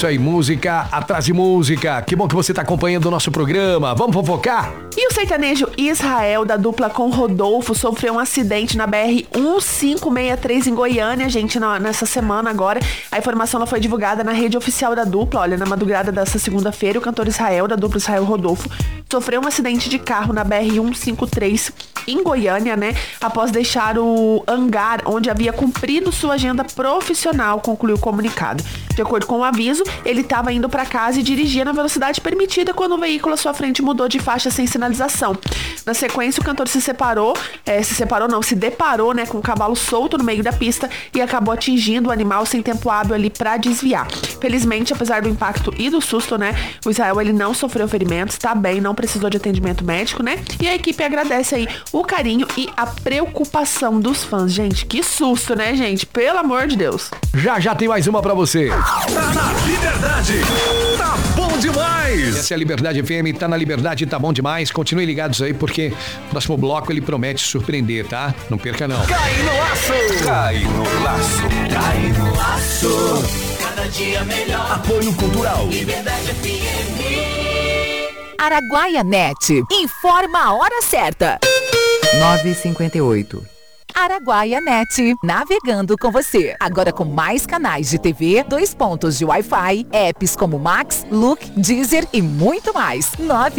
isso aí, música atrás de música. Que bom que você tá acompanhando o nosso programa. Vamos fofocar? E o sertanejo Israel, da dupla com Rodolfo, sofreu um acidente na BR-1563 em Goiânia, gente, nessa semana agora. A informação ela foi divulgada na rede oficial da dupla. Olha, na madrugada dessa segunda-feira, o cantor Israel, da dupla Israel Rodolfo, sofreu um acidente de carro na BR-153 em Goiânia, né? Após deixar o hangar onde havia cumprido sua agenda profissional, concluiu o comunicado. De acordo com o aviso, ele estava indo para casa e dirigia na velocidade permitida quando o veículo à sua frente mudou de faixa sem sinalização. Na sequência, o cantor se deparou, né, com um cavalo solto no meio da pista e acabou atingindo o animal sem tempo hábil ali para desviar. Felizmente, apesar do impacto e do susto, né, o Israel ele não sofreu ferimentos, tá bem, não precisou de atendimento médico, né? E a equipe agradece aí o carinho e a preocupação dos fãs. Gente, que susto, né, gente? Pelo amor de Deus. Já tem mais uma pra você. Tá na Liberdade, tá bom demais. Essa é a Liberdade FM, tá na Liberdade, tá bom demais. Continuem ligados aí, porque o próximo bloco ele promete surpreender, tá? Não perca não. Cai no laço. Cai no laço. Cai no laço. Cada dia melhor. Apoio Cultural. Liberdade FM. Araguaia Net. Informa a hora certa. 9h58. Araguaia Net, navegando com você. Agora com mais canais de TV, 2 pontos de Wi-Fi, apps como Max, Look, Deezer e muito mais.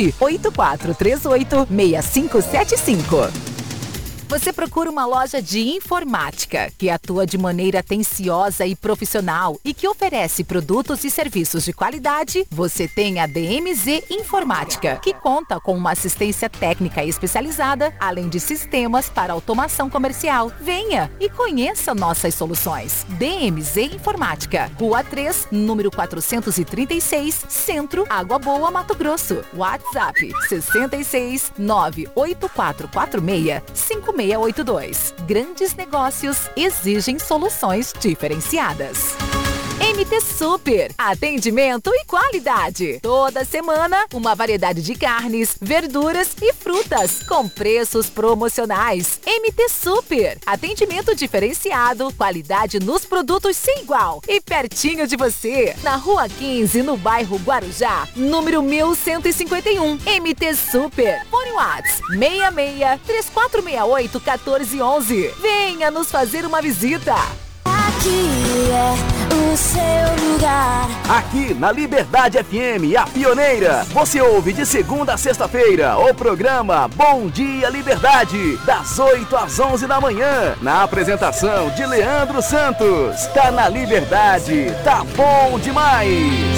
984386575. Você procura uma loja de informática que atua de maneira atenciosa e profissional e que oferece produtos e serviços de qualidade? Você tem a DMZ Informática, que conta com uma assistência técnica especializada, além de sistemas para automação comercial. Venha e conheça nossas soluções. DMZ Informática, Rua 3, número 436, Centro, Água Boa, Mato Grosso. WhatsApp 66 98446 5682. Grandes negócios exigem soluções diferenciadas. MT Super, atendimento e qualidade. Toda semana, uma variedade de carnes, verduras e frutas com preços promocionais. MT Super, atendimento diferenciado, qualidade nos produtos sem igual e pertinho de você. Na Rua 15, no bairro Guarujá, número 1151. MT Super, fone Whats 66 3468 1411. Venha nos fazer uma visita. Aqui é o seu lugar. Aqui na Liberdade FM, a pioneira, você ouve de segunda a sexta-feira o programa Bom Dia Liberdade, das 8 às 11 da manhã, na apresentação de Leandro Santos. Tá na Liberdade, tá bom demais.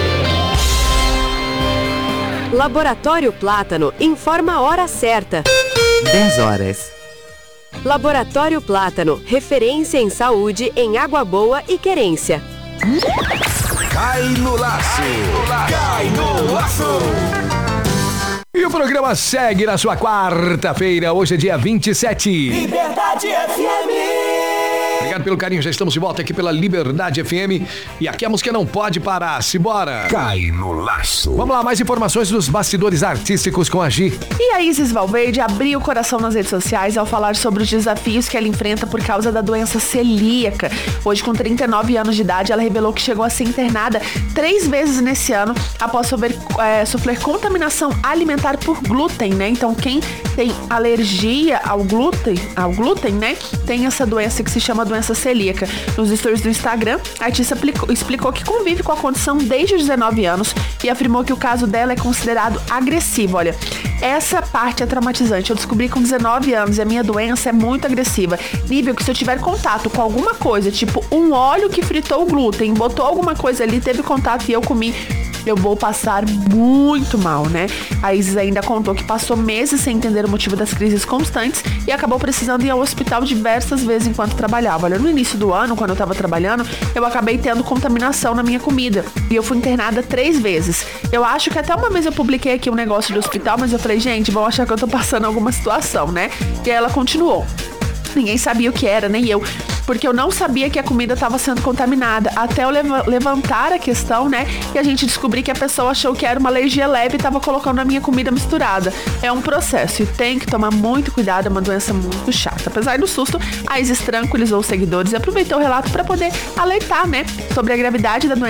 Laboratório Plátano informa a hora certa. 10 horas. Laboratório Plátano, referência em saúde em Água Boa e Querência. Cai no laço. Cai no laço. E o programa segue na sua quarta-feira, hoje é dia 27. Liberdade FM. Obrigado pelo carinho, já estamos de volta aqui pela Liberdade FM. E aqui a música não pode parar, simbora. Cai no laço. Vamos lá, mais informações dos bastidores artísticos com a Gi. E a Isis Valverde abriu o coração nas redes sociais ao falar sobre os desafios que ela enfrenta por causa da doença celíaca. Hoje, com 39 anos de idade, ela revelou que chegou a ser internada 3 vezes nesse ano após sofrer contaminação alimentar por glúten, né? Então, quem tem alergia ao glúten, né? Tem essa doença que se chama doença celíaca. Nos stories do Instagram, a artista explicou que convive com a condição desde os 19 anos e afirmou que o caso dela é considerado agressivo. Olha, essa parte é traumatizante. Eu descobri com 19 anos e a minha doença é muito agressiva. Nível que se eu tiver contato com alguma coisa, tipo um óleo que fritou o glúten, botou alguma coisa ali, teve contato e eu comi, eu vou passar muito mal, né? A Isis ainda contou que passou meses sem entender o motivo das crises constantes e acabou precisando ir ao hospital diversas vezes enquanto trabalhava. Olha, no início do ano, quando eu tava trabalhando, eu acabei tendo contaminação na minha comida e eu fui internada 3 vezes. Eu acho que até uma vez eu publiquei aqui um negócio do hospital, mas eu falei, gente, vão achar que eu tô passando alguma situação, né? E aí ela continuou. Ninguém sabia o que era, nem eu, porque eu não sabia que a comida estava sendo contaminada, até eu levantar a questão, né, e a gente descobrir que a pessoa achou que era uma alergia leve e estava colocando a minha comida misturada. É um processo e tem que tomar muito cuidado, é uma doença muito chata. Apesar do susto, a Isis tranquilizou os seguidores e aproveitou o relato para poder alertar, né, sobre a gravidade da doença